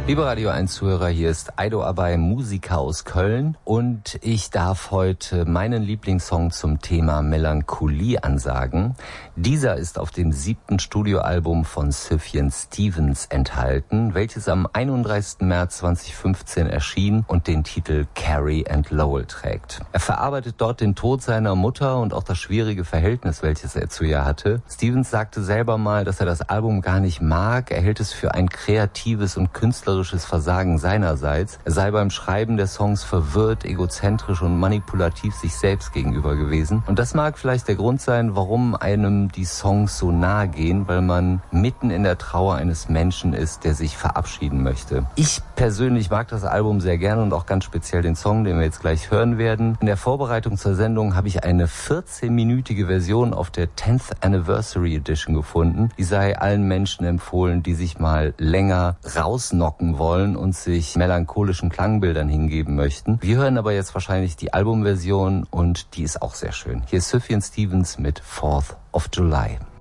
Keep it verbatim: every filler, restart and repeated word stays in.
Liebe Radio eins Zuhörer, hier ist Aido Abai, Musiker aus Köln, und ich darf heute meinen Lieblingssong zum Thema Melancholie ansagen. Dieser ist auf dem siebten Studioalbum von Sufjan Stevens enthalten, welches am einunddreißigsten März zweitausendfünfzehn erschien und den Titel Carrie and Lowell trägt. Er verarbeitet dort den Tod seiner Mutter und auch das schwierige Verhältnis, welches er zu ihr hatte. Stevens sagte selber mal, dass er das Album gar nicht mag. Er hält es für ein kreatives und künstlerisches Versagen seinerseits. Er sei beim Schreiben der Songs verwirrt, egozentrisch und manipulativ sich selbst gegenüber gewesen. Und das mag vielleicht der Grund sein, warum einem die Songs so nahe gehen, weil man mitten in der Trauer eines Menschen ist, der sich verabschieden möchte. Ich persönlich mag das Album sehr gerne und auch ganz speziell den Song, den wir jetzt gleich hören werden. In der Vorbereitung zur Sendung habe ich eine vierzehnminütige Version auf der tenth Anniversary Edition gefunden. Die sei allen Menschen empfohlen, die sich mal länger rausnocken wollen und sich melancholischen Klangbildern hingeben möchten. Wir hören aber jetzt wahrscheinlich die Albumversion und die ist auch sehr schön. Hier ist Sufjan Stevens mit fourth of July.